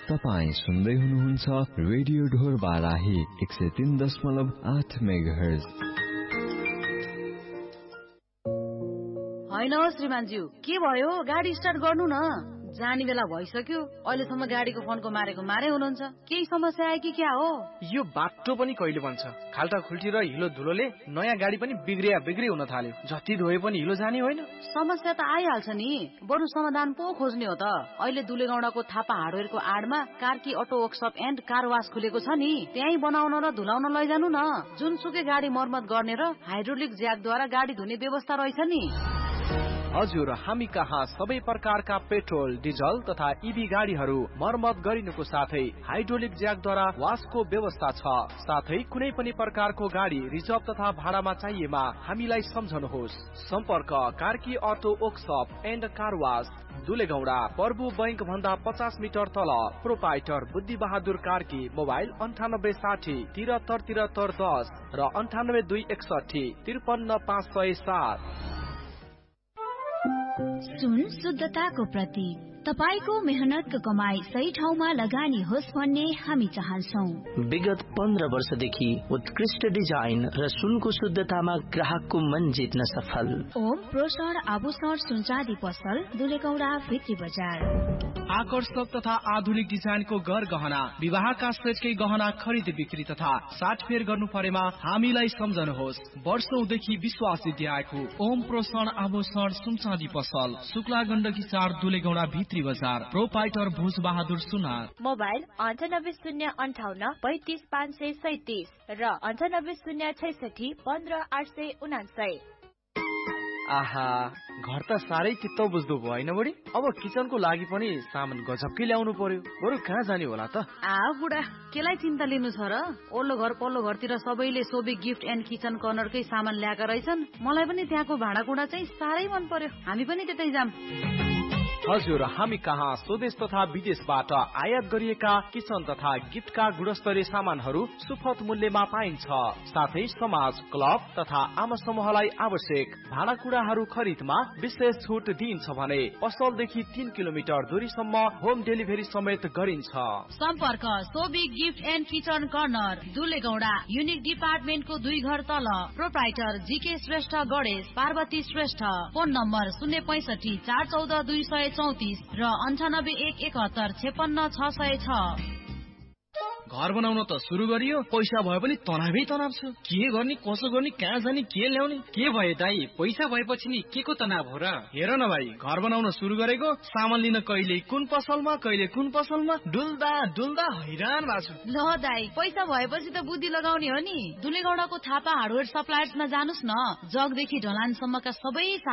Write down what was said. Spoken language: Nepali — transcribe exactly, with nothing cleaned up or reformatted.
तपाईं सुन्दै हुनुहुन्छ रेडियो ढोर बाराही एक सय तीन दशमलव आठ मेगाहर्ज। होइन हो श्रीमानज्यू, के भयो? गाडी स्टार्ट गर्नु न, जाने बेला भइसक्यो। अहिलेसम्म गाडीको फोनको मारेको मारे हुनुहुन्छ। केही समस्या आयो कि क्या हो? यो बाटो पनि कहिले बन्छ? खाल्टा खुल्टी र हिलो धुलोले नयाँ गाडी पनि बिग्रिया बिग्री हुन थाल्यो। जति धोए पनि हिलो जाने होइन। समस्या त आइहाल्छ नि, बरु समाधान पो खोज्ने हो त। अहिले दुलेगौडाको Thapa हार्डवेयरको आडमा Karki auto workshop and car वास खुलेको छ नि, त्यही बनाउन र धुलाउन लैजानु न। जुनसुकै गाडी मर्मत गर्ने र हाइड्रोलिक ज्याकद्वारा गाडी धुने व्यवस्था रहेछ नि। हजुर, हामी कहाँ सबै प्रकारका पेट्रोल, डिजल तथा इभी गाडीहरू मर्मत गरिनुको साथै हाइड्रोलिक ज्याकद्वारा वासको व्यवस्था छ। साथै कुनै पनि प्रकारको गाडी रिजर्भ तथा भाडामा चाहिएमा हामीलाई सम्झनुहोस्। सम्पर्क Karki auto workshop and car वास, दुलेगौडा, प्रभु बैंक भन्दा पचास मिटर तल। प्रोपाइटर बुद्धि बहादुर कार्की। मोबाइल अन्ठानब्बे साठी तिहत्तर तिहत्तर दस र अन्ठानब्बे दुई एकसठी त्रिपन्न पाँच सय सात। सुन शुद्धताको प्रतीक, तपाईको मेहनतको कमाई सही ठाउँमा लगानी होस् भन्ने हामी चाहन्छौँ। विगत पन्ध्र वर्षदेखि उत्कृष्ट डिजाइन र सुनको शुद्धतामा ग्राहकको मन जित्न सफल ओम प्रोसर आभूषण सुनचाँदी पसल, दुलेगौडा भित्री बजार। आकर्षक तथा आधुनिक डिजाइनको गर गहना, विवाहका सेटकै गहना खरिद बिक्री तथा साटफेर गर्नु परेमा हामीलाई सम्झनुहोस्। वर्षौंदेखि विश्वास दिँदै आएको ओम प्रोसर आभूषण सुनचाँदी पसल, शुक्ला गण्डकी चार, दुलेगौडा भित्री बजार। प्रोपाइटर भुज बहादुर सुनार। मोबाइल अन्ठानब्बे शून्य अन्ठाउन्न पैतिस पाँच सय सैतिस र अन्ठानब्बे शून्य छैसठी पन्ध्र आठ सय उनासय। आहा, घर त साह्रै चित्त बुझ्दो भयो होइन बुढी? अब किचनको लागि पनि सामान गजबकै ल्याउनु पर्यो। बरु कहाँ जाने होला त? आ बुढा, केलाई चिन्ता लिनु छ र? ओल्लो घर पल्लो घरतिर सबैले सोबी गिफ्ट एन्ड किचन कर्नरकै सामान ल्याएका रहेछन्। मलाई पनि त्यहाँको भाँडाकुँडा चाहिँ साह्रै मन पर्यो। हामी पनि त्यतै जाम। हजुर, हामी कहाँ स्वदेश तथा विदेशबाट आयात गरिएका किचन तथा गिफ्टका गुणस्तरीय सामानहरू सुपथ मूल्यमा पाइन्छ। साथै समाज, क्लब तथा आम समूहलाई आवश्यक भाँडाकुँडाहरू खरिदमा विशेष छुट दिइन्छ भने पसलदेखि तीन किलोमिटर दूरीसम्म होम डेलिभरी समेत गरिन्छ। सम्पर्क Sobi gift and kitchen corner, दुलेगौडा, unique डिपार्टमेन्टको दुई घर तल। Proprietor GK Shrestha Ganesh, Parvati Shrestha. Phone number शून्य पैसठी चार चौध दुई सय चौतिस र अन्ठानब्बे एक एकहत्तर छेपन्न छ सय छ। घर बनाउन त सुरु गरियो, पैसा भए पनि तनावै तनाव छ। के गर्ने, कसो गर्ने, कहाँ जाने, के ल्याउने? के भयो दाइ, पैसा भएपछि नि के को तनाव हो र? हेर न भाइ, घर बनाउन सुरु गरेको, सामान लिन कहिले कुन पसलमा कहिले कुन पसलमा डुल्दा डुल्दा हैरान भएको छु। ल दाइ, पैसा भएपछि त बुद्धि लगाउने हो नि। दुलेगौडाको थापा हार्डवेयर सप्लायर्समा जानुस् न। जगदेखि ढलानसम्मका सबै